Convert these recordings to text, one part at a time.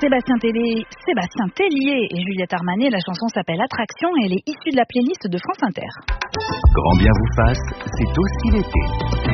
Sébastien Tellier et Juliette Armanet. La chanson s'appelle Attraction et elle est issue de la playlist de France Inter. Grand bien vous fasse, c'est aussi l'été.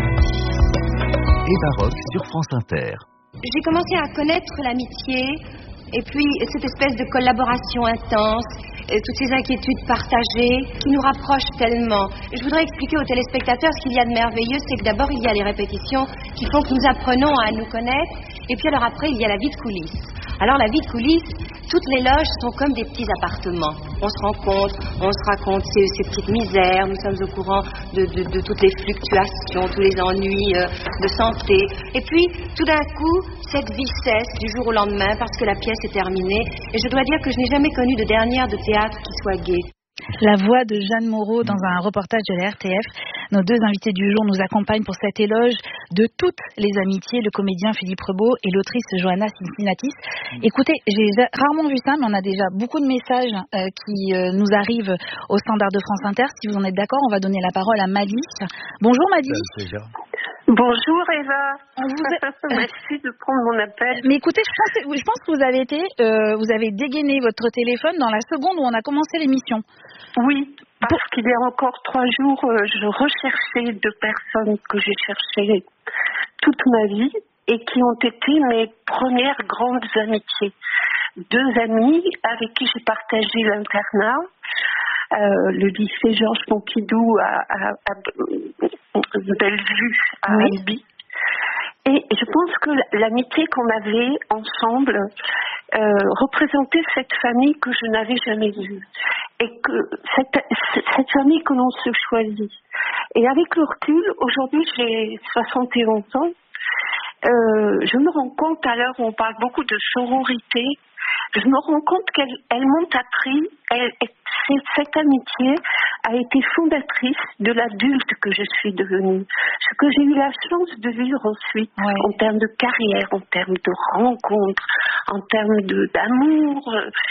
Et baroque sur France Inter. J'ai commencé à connaître l'amitié et puis cette espèce de collaboration intense, toutes ces inquiétudes partagées qui nous rapprochent tellement. Je voudrais expliquer aux téléspectateurs ce qu'il y a de merveilleux, c'est que d'abord il y a les répétitions qui font que nous apprenons à nous connaître et puis alors après il y a la vie de coulisses. Alors la vie de coulisses, toutes les loges sont comme des petits appartements. On se rencontre, on se raconte ces petites misères, nous sommes au courant de toutes les fluctuations, tous les ennuis de santé. Et puis, tout d'un coup, cette vie cesse du jour au lendemain parce que la pièce est terminée. Et je dois dire que je n'ai jamais connu de dernière de théâtre qui soit gaie. La voix de Jeanne Moreau dans un reportage de la RTF. Nos deux invités du jour nous accompagnent pour cet éloge de toutes les amitiés, le comédien Philippe Rebaud et l'autrice Johanna Cincinnatis. Écoutez, j'ai rarement vu ça, mais on a déjà beaucoup de messages qui nous arrivent au standard de France Inter. Si vous en êtes d'accord, on va donner la parole à Maddy. Bonjour Maddy. Bonjour Eva, merci de prendre mon appel. Mais écoutez, je pense que vous avez dégainé votre téléphone dans la seconde où on a commencé l'émission. Oui, parce qu'il y a encore 3 jours, je recherchais 2 personnes que j'ai cherchées toute ma vie et qui ont été mes premières grandes amitiés. 2 amies avec qui j'ai partagé l'internat. Le lycée Georges Pompidou à Bellevue, à Albi. Et je pense que l'amitié qu'on avait ensemble représentait cette famille que je n'avais jamais vue. Et que cette famille que l'on se choisit. Et avec le recul, aujourd'hui j'ai 71 ans, je me rends compte, à l'heure où on parle beaucoup de sororité, je me rends compte qu'elles m'ont appris, cette amitié a été fondatrice de l'adulte que je suis devenue. Ce que j'ai eu la chance de vivre ensuite, en termes de carrière, en termes de rencontres, en termes d'amour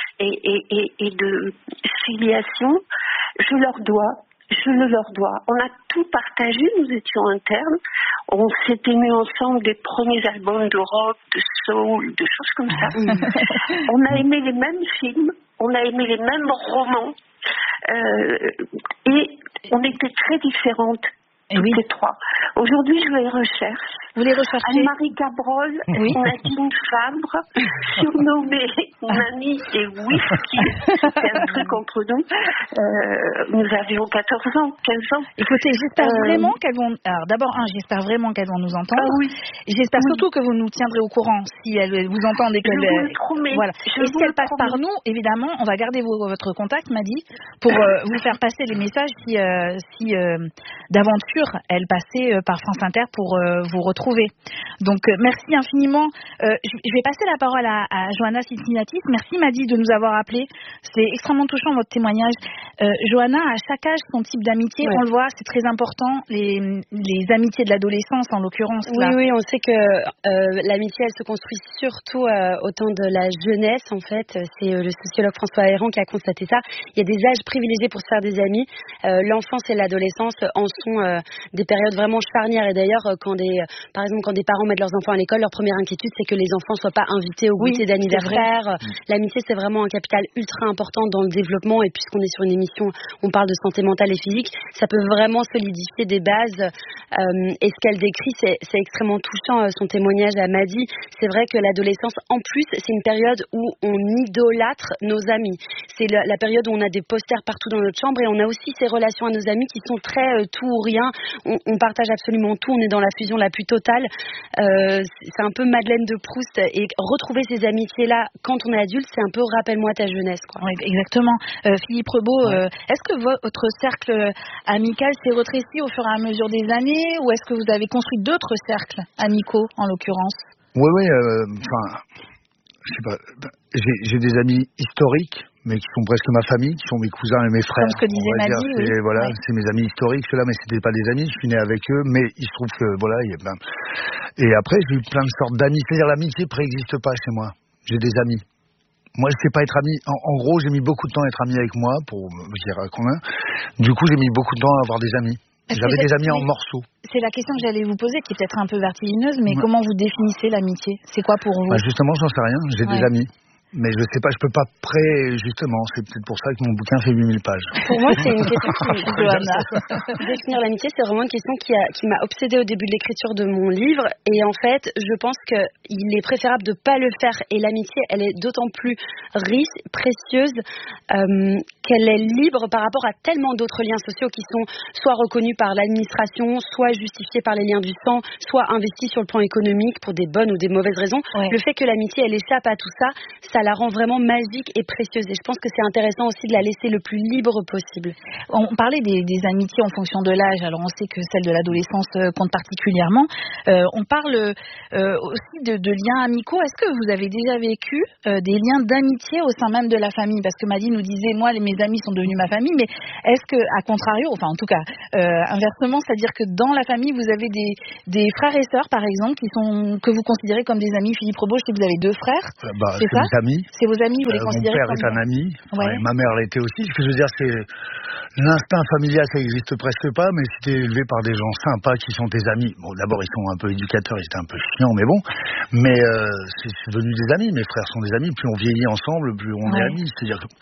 et de filiation, je le leur dois. On a tout partagé, nous étions internes. On s'est aimés ensemble des premiers albums de rock, de soul, de choses comme ça. On a aimé les mêmes films, on a aimé les mêmes romans. Et on était très différentes, toutes les 3. Aujourd'hui, je les recherche. Vous les recherchez? Anne-Marie Cabrol, Nadine Fabre, surnommée mon amie et whisky. C'était un truc entre nous. Nous avions 14 ans, 15 ans. Écoutez, j'espère vraiment qu'elles vont... Alors d'abord, j'espère vraiment qu'elles vont nous entendre. J'espère surtout que vous nous tiendrez au courant si elles vous entendent et qu'elles... Je vous le promets. Voilà. Et si elles passent par nous, évidemment, on va garder votre contact, Maddy, pour vous faire passer les messages si d'aventure elles passaient par France Inter pour vous retrouver. Donc merci infiniment. Je vais passer la parole à Johanna Cincinnatis. Merci Maddy de nous avoir appelés. C'est extrêmement touchant votre témoignage. Johanna, à chaque âge, son type d'amitié, on le voit, c'est très important. Les amitiés de l'adolescence, en l'occurrence. Oui, on sait que l'amitié, elle se construit surtout au temps de la jeunesse. En fait, c'est le sociologue François Héran qui a constaté ça. Il y a des âges privilégiés pour se faire des amis. L'enfance et l'adolescence en sont des périodes vraiment charnières. Et d'ailleurs, par exemple, quand des parents mettent leurs enfants à l'école, leur première inquiétude, c'est que les enfants ne soient pas invités au goûter d'anniversaire. L'amitié, c'est vraiment un capital ultra important dans le développement. Et puisqu'on est sur une émission, on parle de santé mentale et physique, ça peut vraiment solidifier des bases. Et ce qu'elle décrit, c'est extrêmement touchant, son témoignage à Maddy. C'est vrai que l'adolescence, en plus, c'est une période où on idolâtre nos amis. C'est la période où on a des posters partout dans notre chambre et on a aussi ces relations à nos amis qui sont très tout ou rien. On partage absolument tout, on est dans la fusion la plus totale. C'est un peu Madeleine de Proust, et retrouver ces amitiés-là quand on est adulte, c'est un peu rappelle-moi ta jeunesse, quoi. Oui, exactement. Philippe Rebaud, est-ce que votre cercle amical s'est rétréci au fur et à mesure des années, ou est-ce que vous avez construit d'autres cercles amicaux en l'occurrence? Oui, je sais pas, j'ai des amis historiques, mais qui sont presque ma famille, qui sont mes cousins et mes frères. Comme ce que disait Maddy, oui. C'est mes amis historiques, ceux-là, mais c'était pas des amis, je suis né avec eux, mais il se trouve que, Et après, j'ai eu plein de sortes d'amis, c'est-à-dire l'amitié préexiste pas chez moi. J'ai des amis. Moi, je sais pas être ami. En gros, j'ai mis beaucoup de temps à être ami avec moi, je dirais combien. Du coup, j'ai mis beaucoup de temps à avoir des amis. J'avais des amis en morceaux. C'est la question que j'allais vous poser, qui est peut-être un peu vertigineuse, mais comment vous définissez l'amitié? C'est quoi pour vous? Justement, j'en sais rien. J'ai des amis. Mais je sais pas, je peux pas justement, c'est peut-être pour ça que mon bouquin fait 8000 pages. Pour moi, c'est une question définir l'amitié, c'est vraiment une question qui m'a obsédée au début de l'écriture de mon livre. Et en fait, je pense qu'il est préférable de pas le faire. Et l'amitié, elle est d'autant plus riche, précieuse, qu'elle est libre par rapport à tellement d'autres liens sociaux qui sont soit reconnus par l'administration, soit justifiés par les liens du sang, soit investis sur le plan économique pour des bonnes ou des mauvaises raisons. Ouais. Le fait que l'amitié, elle échappe à tout ça, ça la rend vraiment magique et précieuse. Et je pense que c'est intéressant aussi de la laisser le plus libre possible. On parlait des amitiés en fonction de l'âge. Alors on sait que celle de l'adolescence compte particulièrement. On parle aussi de liens amicaux. Est-ce que vous avez déjà vécu des liens d'amitié au sein même de la famille? Parce que Maddy nous disait, moi, mes amis sont devenus ma famille. Mais est-ce que, à contrario, enfin en tout cas, inversement, c'est-à-dire que dans la famille, vous avez des frères et sœurs, par exemple, que vous considérez comme des amis? Philippe Rebaud, je sais que vous avez 2 frères. C'est ça? Amis. C'est vos amis, vous les considérez comme... Mon père est un ami, ouais. Ma mère l'était aussi. Ce que je veux dire, c'est l'instinct familial, ça n'existe presque pas, mais si t'es élevé par des gens sympas qui sont tes amis, bon, d'abord ils sont un peu éducateurs, ils étaient un peu chiants, mais bon, mais c'est devenu des amis. Mes frères sont des amis, plus on vieillit ensemble, plus on est amis. C'est-à-dire que...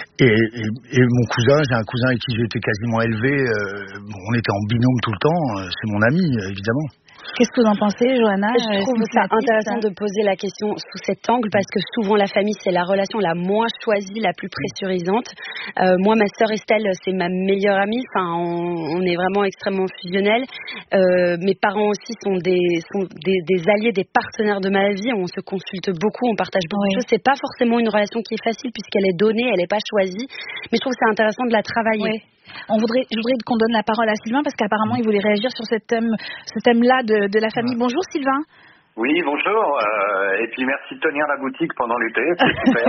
et mon cousin, j'ai un cousin avec qui j'ai été quasiment élevé, on était en binôme tout le temps, c'est mon ami, évidemment. Qu'est-ce que vous en pensez, Johanna? Je trouve ça intéressant de poser la question sous cet angle parce que souvent la famille, c'est la relation la moins choisie, la plus pressurisante. Moi, ma sœur Estelle, c'est ma meilleure amie. Enfin, on est vraiment extrêmement fusionnels. Mes parents aussi sont des alliés, des partenaires de ma vie. On se consulte beaucoup, on partage beaucoup de choses. C'est pas forcément une relation qui est facile puisqu'elle est donnée, elle n'est pas choisie. Mais je trouve que c'est intéressant de la travailler. Je voudrais qu'on donne la parole à Sylvain parce qu'apparemment il voulait réagir sur ce thème-là de la famille. Bonjour Sylvain. Oui, bonjour. Et puis merci de tenir la boutique pendant l'été, c'est super.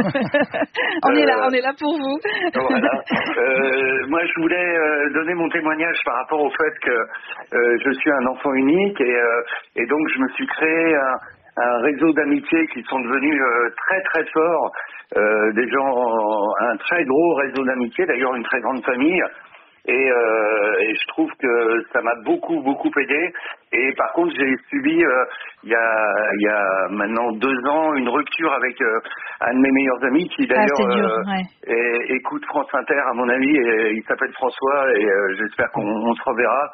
on est là pour vous. Voilà. Moi, je voulais donner mon témoignage par rapport au fait que je suis un enfant unique et donc je me suis créé un réseau d'amitié qui sont devenus très très forts. Des gens, un très gros réseau d'amitié, d'ailleurs une très grande famille. Et je trouve que ça m'a beaucoup aidé. Et par contre, j'ai subi il y a maintenant 2 ans une rupture avec un de mes meilleurs amis qui d'ailleurs écoute France Inter à mon avis. Et il s'appelle François et j'espère qu'on se reverra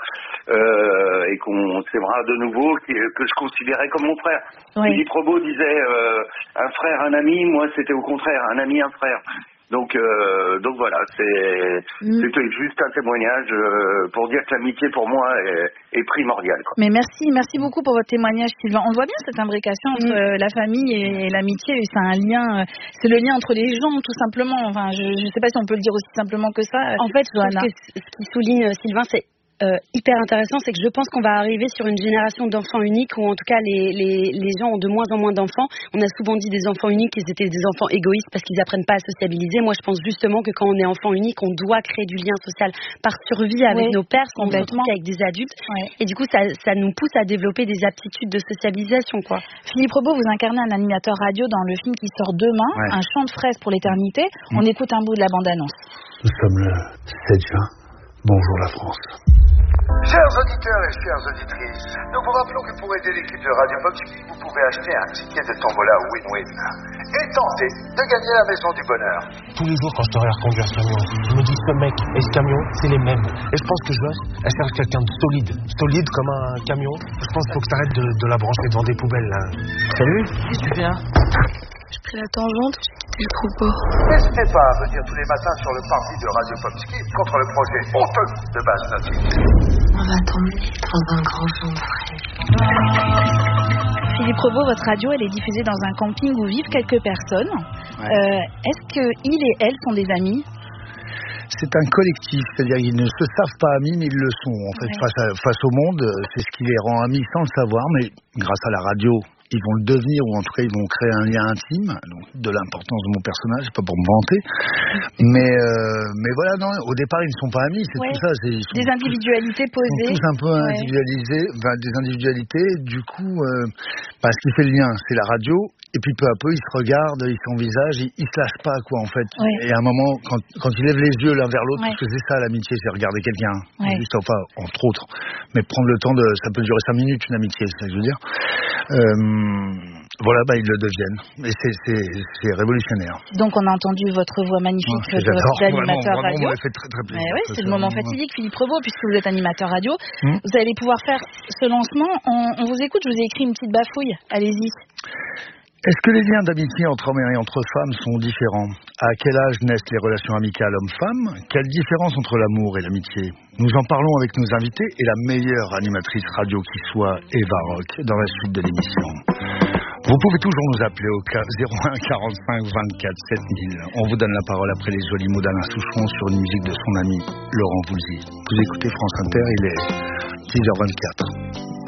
et qu'on s'aimera de nouveau, que je considérais comme mon frère. Philippe Rebaud disait un frère, un ami. Moi, c'était au contraire, un ami, un frère. Donc voilà, c'était juste un témoignage pour dire que l'amitié pour moi est primordiale. Quoi. Mais merci beaucoup pour votre témoignage, Sylvain. On voit bien cette imbrication entre la famille et l'amitié. C'est un lien, c'est le lien entre les gens, tout simplement. Enfin, je ne sais pas si on peut le dire aussi simplement que ça. En fait, ce qui souligne Sylvain, c'est hyper intéressant, c'est que je pense qu'on va arriver sur une génération d'enfants uniques où en tout cas les gens ont de moins en moins d'enfants. On a souvent dit des enfants uniques qu'ils étaient des enfants égoïstes parce qu'ils apprennent pas à sociabiliser. Moi je pense justement que quand on est enfant unique, on doit créer du lien social par survie avec nos pairs, complètement avec des adultes. Et du coup ça nous pousse à développer des aptitudes de socialisation, quoi. Philippe Rebaud, vous incarnez un animateur radio dans le film qui sort demain, Un chant de fraises pour l'éternité. On écoute un bout de la bande-annonce. Nous sommes le 7 juin. Bonjour la France. Chers auditeurs et chères auditrices, nous vous rappelons que pour aider l'équipe de Radio Popski, vous pouvez acheter un ticket de tombola win-win et tenter de gagner la maison du bonheur. Tous les jours quand je te regarde conduire ce camion, je me dis ce mec et ce camion, c'est les mêmes. Et je pense que Joyce, elle cherche quelqu'un de solide comme un camion. Je pense qu'il faut que tu arrêtes de la brancher devant des poubelles là. Salut, qu'est-ce que tu fais là? J'ai pris la tangente, j'ai quitté le troupeau. N'hésitez pas à venir tous les matins sur le parti de Radio Popski contre le projet honteux de base nautique. On va t'emmener dans un grand champ de fraises. Philippe Rebaud, votre radio, elle est diffusée dans un camping où vivent quelques personnes. Est-ce qu'ils et elles sont des amis? C'est un collectif, c'est-à-dire qu'ils ne se savent pas amis, mais ils le sont. En fait, face au monde, c'est ce qui les rend amis sans le savoir, mais grâce à la radio, ils vont le devenir, ou en tout cas ils vont créer un lien intime, donc de l'importance de mon personnage, pas pour me vanter, mais voilà, non, au départ ils ne sont pas amis, c'est tout ça. Des individualités posées. Ils sont tous un peu individualisés, des individualités, du coup, ce qui fait le lien, c'est la radio, et puis peu à peu ils se regardent, ils s'envisagent, ils se lâchent pas, quoi, en fait. Et à un moment, quand ils lèvent les yeux l'un vers l'autre, parce que c'est ça l'amitié, c'est regarder quelqu'un, juste, enfin, entre autres, mais prendre le temps ça peut durer 5 minutes une amitié, c'est ce que je veux dire. Voilà, ils le deviennent. Et c'est révolutionnaire. Donc on a entendu votre voix magnifique d'animateur radio. Ça fait très très plaisir. Mais oui, c'est le moment fatidique, Philippe Revaux, puisque vous êtes animateur radio. Vous allez pouvoir faire ce lancement. On vous écoute, je vous ai écrit une petite bafouille. Allez-y. Est-ce que les liens d'amitié entre hommes et entre femmes sont différents ? À quel âge naissent les relations amicales hommes-femmes ? Quelle différence entre l'amour et l'amitié ? Nous en parlons avec nos invités et la meilleure animatrice radio qui soit, Eva Rock, dans la suite de l'émission. Vous pouvez toujours nous appeler au 01 45 24 7000. On vous donne la parole après les jolis mots d'Alain Souchon sur une musique de son ami Laurent Voulzy. Vous écoutez France Inter, il est 10h24.